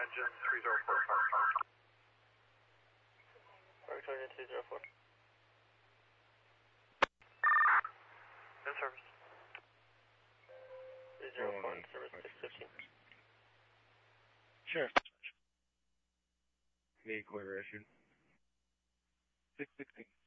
engine 304. Victoria 304. In service. 304 in service 615. Sheriff. Vehicle order issued. 616.